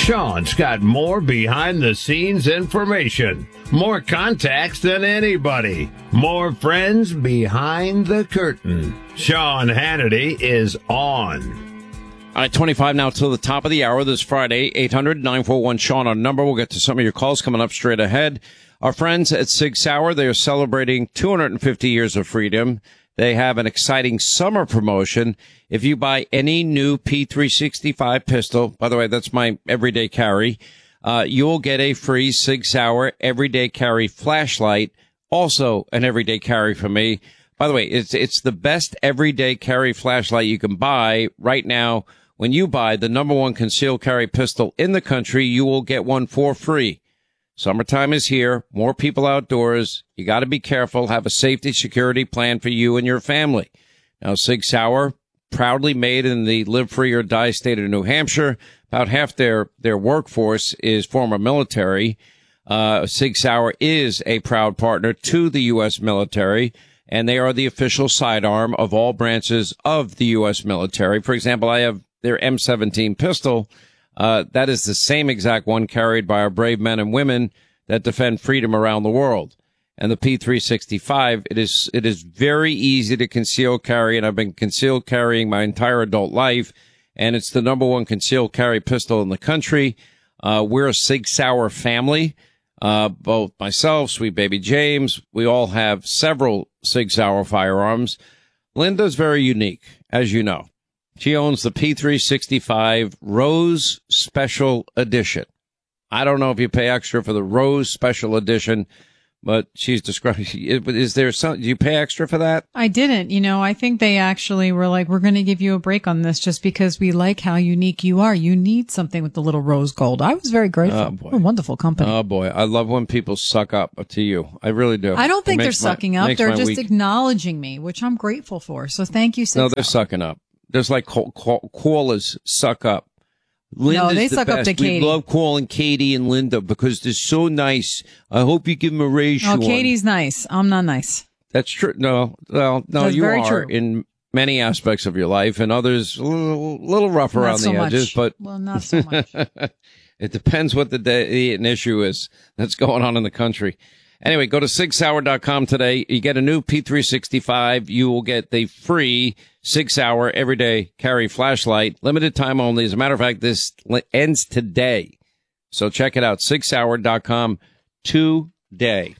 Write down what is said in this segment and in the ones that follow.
Sean's got more behind-the-scenes information, more contacts than anybody, more friends behind the curtain. Sean Hannity is on. All right, 25 now till the top of the hour this Friday. 800-941-SEAN, our number. We'll get to some of your calls coming up straight ahead. Our friends at Sig Sauer, they are celebrating 250 years of freedom. They have an exciting summer promotion. If you buy any new P365 pistol, by the way, that's my everyday carry, you'll get a free Sig Sauer everyday carry flashlight, also an everyday carry for me. By the way, it's the best everyday carry flashlight you can buy right now. When you buy the number one concealed carry pistol in the country, you will get one for free. Summertime is here. More people outdoors. You got to be careful. Have a safety security plan for you and your family. Now, Sig Sauer, proudly made in the Live Free or Die state of New Hampshire. About half their workforce is former military. Sig Sauer is a proud partner to the U.S. military, and they are the official sidearm of all branches of the U.S. military. For example, I have their M17 pistol. That is the same exact one carried by our brave men and women that defend freedom around the world. And the P365, it is very easy to conceal carry, and I've been concealed carrying my entire adult life, and it's the number one concealed carry pistol in the country. We're a Sig Sauer family. Both myself, sweet baby James, we all have several Sig Sauer firearms. Linda's very unique, as you know. She owns the P365 Rose Special Edition. I don't know if you pay extra for the Rose Special Edition, but she's describing. Is there some? Do you pay extra for that? I didn't. I think they actually were like, we're going to give you a break on this just because we like how unique you are. You need something with the little rose gold. I was very grateful. Oh, boy. What a wonderful company. Oh, boy. I love when people suck up to you. I really do. I don't think they're sucking up. They're just acknowledging me, which I'm grateful for. So thank you, Sig Sauer. No, they're sucking up. Just like callers suck up. Linda's they the suck best. up to Katie. We love calling Katie and Linda because they're so nice. I hope you give them a raise. Oh, Katie's nice. I'm not nice. That's true. No, That's you very are true. in many aspects of your life, and others a little rough Not around so the edges. much. But Well, not so much. it depends what an issue is that's going on in the country. Anyway, go to SigSauer.com today. You get a new P365. You will get the free Sig Sauer everyday carry flashlight. Limited time only. As a matter of fact, this ends today. So check it out. SigSauer.com today.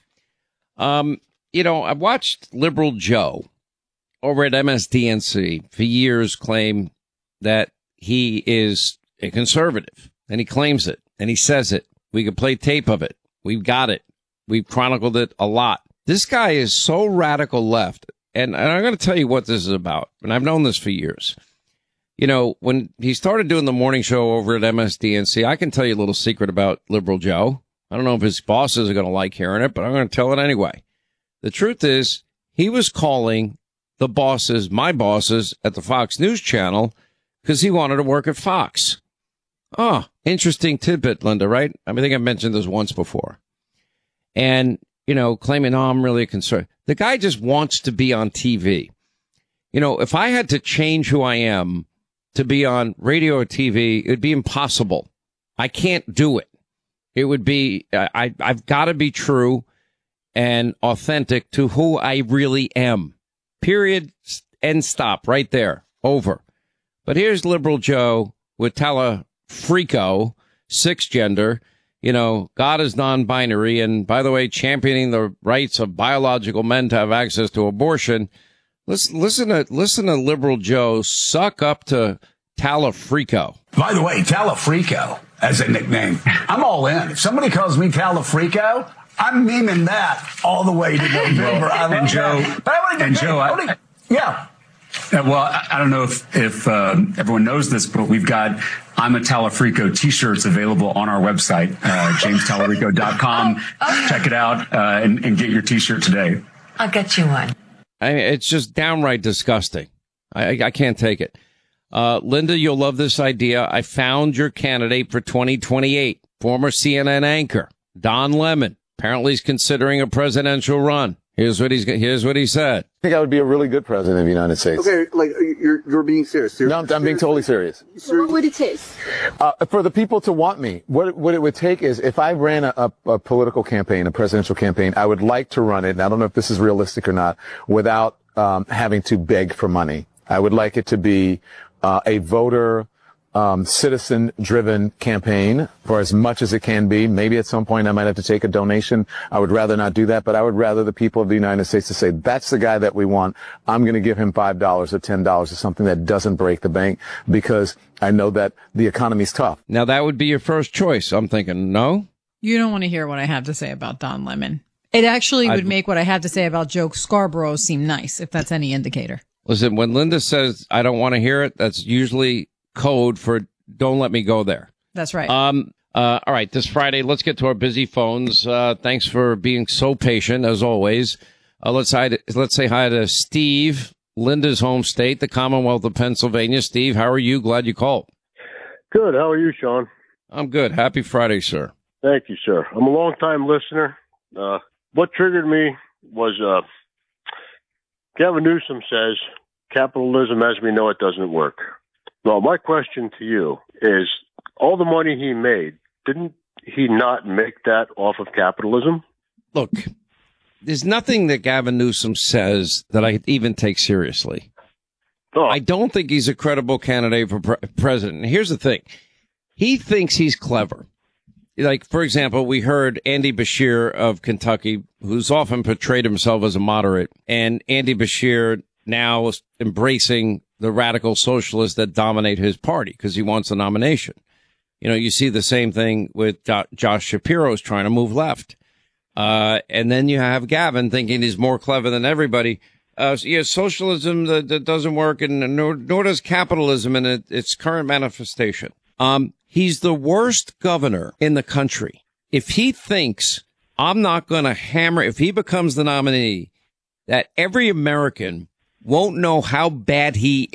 I've watched Liberal Joe over at MSDNC for years claim that he is a conservative, and he claims it, and he says it. We could play tape of it. We've got it. We've chronicled it a lot. This guy is so radical left, and I'm going to tell you what this is about, and I've known this for years. When he started doing the morning show over at MSDNC, I can tell you a little secret about Liberal Joe. I don't know if his bosses are going to like hearing it, but I'm going to tell it anyway. The truth is, he was calling the bosses, my bosses, at the Fox News Channel because he wanted to work at Fox. Oh, interesting tidbit, Linda, right? I think I mentioned this once before. And, claiming, I'm really concerned. The guy just wants to be on TV. If I had to change who I am to be on radio or TV, it would be impossible. I can't do it. It would be, I've got to be true and authentic to who I really am. Period. End stop. Right there. Over. But here's Liberal Joe with Talafrico, sixth gender. God is non-binary, and by the way, championing the rights of biological men to have access to abortion. Listen to Liberal Joe suck up to Talafrico. By the way, Talafrico as a nickname, I'm all in. If somebody calls me Talafrico, I'm memeing that all the way to November. Yeah. Well, I don't know if everyone knows this, but we've got I'm a Talafrico t-shirts available on our website, jamestalarico.com. Check it out and get your t-shirt today. I'll get you one. It's just downright disgusting. I can't take it. Linda, you'll love this idea. I found your candidate for 2028, former CNN anchor, Don Lemon. Apparently he's considering a presidential run. Here's what he said. I think I would be a really good president of the United States. Okay, like you're being serious. No, I'm being totally serious. So what would it take? For the people to want me, what it would take is if I ran a political campaign, a presidential campaign, I would like to run it, and I don't know if this is realistic or not, without having to beg for money. I would like it to be a voter citizen-driven campaign for as much as it can be. Maybe at some point I might have to take a donation. I would rather not do that, but I would rather the people of the United States to say, that's the guy that we want. I'm going to give him $5 or $10 or something that doesn't break the bank, because I know that the economy's tough. Now, that would be your first choice. I'm thinking, no? You don't want to hear what I have to say about Don Lemon. It actually would make what I have to say about Joe Scarborough seem nice, if that's any indicator. Listen, when Linda says, I don't want to hear it, that's usually code for don't let me go there. That's right. All right, this Friday, let's get to our busy phones. Thanks for being so patient, as always. Let's say hi to Steve, Linda's home state, the Commonwealth of Pennsylvania. Steve, how are you? Glad you called. Good. How are you, Sean? I'm good. Happy Friday, sir. Thank you, sir. I'm a long-time listener. What triggered me was Gavin Newsom says capitalism as we know it doesn't work. Well, my question to you is, all the money he made, didn't he not make that off of capitalism? Look, there's nothing that Gavin Newsom says that I even take seriously. Oh. I don't think he's a credible candidate for president. Here's the thing. He thinks he's clever. Like, for example, we heard Andy Beshear of Kentucky, who's often portrayed himself as a moderate, and Andy Beshear now is embracing the radical socialists that dominate his party because he wants a nomination. You know, you see the same thing with Josh Shapiro's trying to move left. And then you have Gavin thinking he's more clever than everybody. Socialism that doesn't work, and nor does capitalism in its current manifestation. He's the worst governor in the country. If he thinks I'm not going to hammer, if he becomes the nominee, that every American won't know how bad he